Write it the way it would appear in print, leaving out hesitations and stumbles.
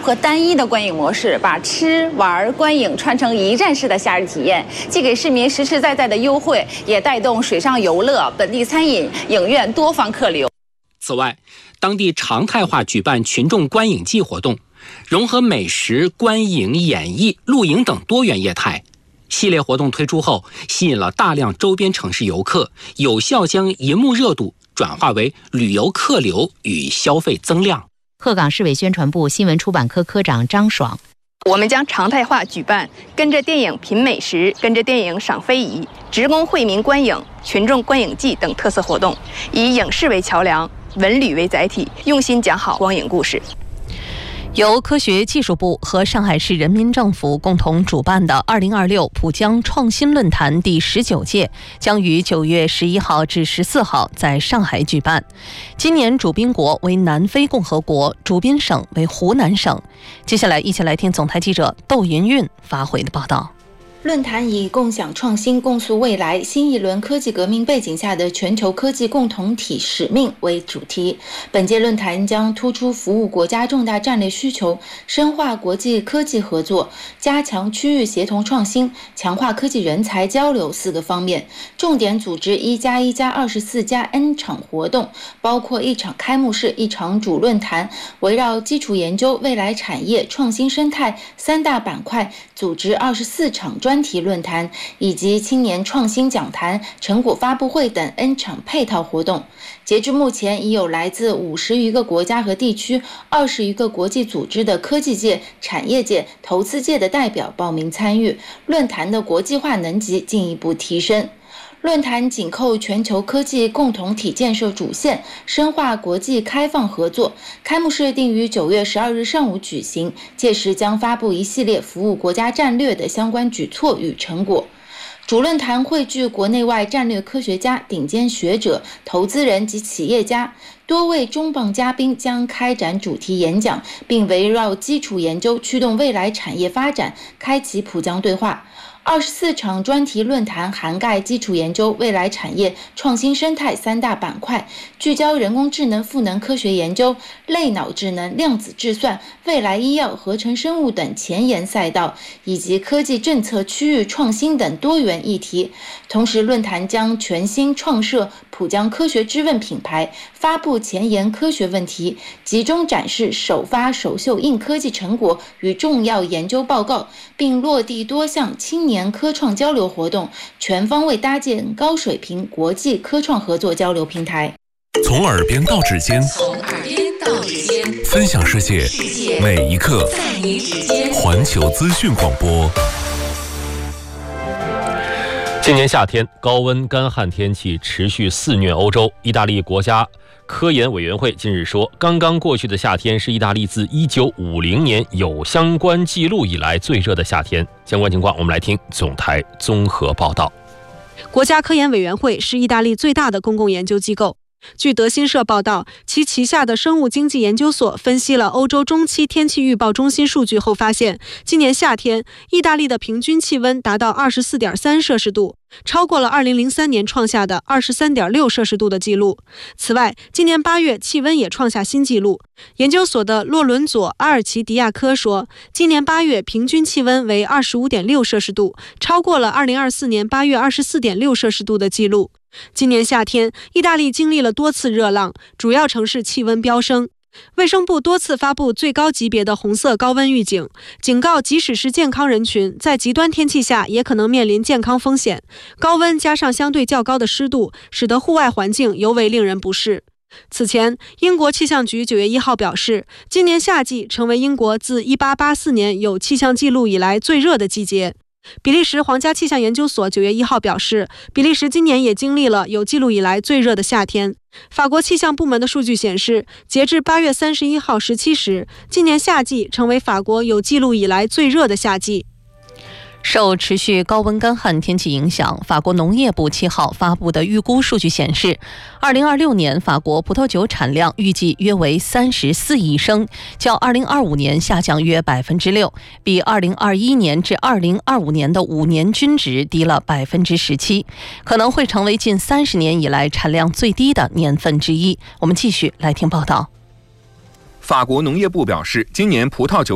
和单一的观影模式，把吃、玩、观影串成一站式的夏日体验，既给市民实实在在的优惠，也带动水上游乐、本地餐饮、影院多方客流。 此外，当地常态化举办群众观影季活动，融合美食、观影、演艺、露营等多元业态。系列活动推出后，吸引了大量周边城市游客，有效将银幕热度转化为旅游客流与消费增量。 鹤岗市委宣传部新闻出版科科长张爽： 我们将常态化举办跟着电影品美食、跟着电影赏非遗、职工惠民观影、群众观影季等特色活动，以影视为桥梁，文旅为载体，用心讲好光影故事。 由科学技术部和上海市人民政府共同主办的2026浦江创新论坛第19届将于9月11号至14号在上海举办。今年主宾国为南非共和国，主宾省为湖南省。接下来一起来听总台记者窦云韵发回的报道。 论坛以共享创新、共塑未来新一轮科技革命背景下的全球科技共同体使命为主题。本届论坛将突出服务国家重大战略需求，深化国际科技合作，加强区域协同创新，强化科技人才交流4个方面，重点组织1+1+24+N 场活动，包括1场开幕式、1场主论坛，围绕基础研究、未来产业、创新生态3大板块，组织24场专题论坛以及青年创新讲坛、成果发布会等 N 场配套活动。截至目前，已有来自50余个国家和地区、20余个国际组织的科技界、产业界、投资界的代表报名参与，论坛的国际化能级进一步提升。论坛紧扣全球科技共同体建设主线，深化国际开放合作。开幕式定于9月12日上午举行，届时将发布一系列服务国家战略的相关举措与成果。主论坛汇聚国内外战略科学家、顶尖学者、投资人及企业家，多位重磅嘉宾将开展主题演讲，并围绕基础研究驱动未来产业发展，开启浦江对话。24场专题论坛涵盖基础研究、未来产业、创新生态3大板块，聚焦人工智能赋能科学研究、类脑智能、量子计算、未来医药、合成生物等前沿赛道，以及科技政策、区域创新等多元议题。同时，论坛将全新创设浦江科学之问品牌，发布前沿科学问题，集中展示首发首秀硬科技成果与重要研究报告，并落地多项青年科创交流活动，全方位搭建高水平国际科创合作交流平台。 从耳边到指尖，分享世界每一刻，在你指尖。环球资讯广播。 今年夏天，高温干旱天气持续肆虐欧洲。意大利国家科研委员会近日说，刚刚过去的夏天是意大利自1950年有相关记录以来最热的夏天。相关情况，我们来听总台综合报道。 国家科研委员会是意大利最大的公共研究机构。据德新社报道，其旗下的生物经济研究所分析了欧洲中期天气预报中心数据后发现，今年夏天意大利的平均气温达到 24.3 摄氏度，超过了2003年创下的 23.6 摄氏度的记录。此外，今年8月气温也创下新纪录。研究所的洛伦佐·阿尔奇迪亚科说，今年8月平均气温为 25.6 摄氏度，超过了2024年8月 24.6 摄氏度的记录。今年夏天，意大利经历了多次热浪，主要城市气温飙升。卫生部多次发布最高级别的红色高温预警，警告即使是健康人群，在极端天气下也可能面临健康风险。高温加上相对较高的湿度，使得户外环境尤为令人不适。此前，英国气象局9月1号表示，今年夏季成为英国自1884年有气象记录以来最热的季节。比利时皇家气象研究所9月1号表示，比利时今年也经历了有记录以来最热的夏天。法国气象部门的数据显示，截至8月31号17时，今年夏季成为法国有记录以来最热的夏季。 受持续高温干旱天气影响，法国农业部7号发布的预估数据显示，2026年法国葡萄酒产量预计约为34亿升，较2025年下降约 6%， 比2021年至2025年的5年均值低了 17%， 可能会成为近30年以来产量最低的年份之一。我们继续来听报道。 法国农业部表示，今年葡萄酒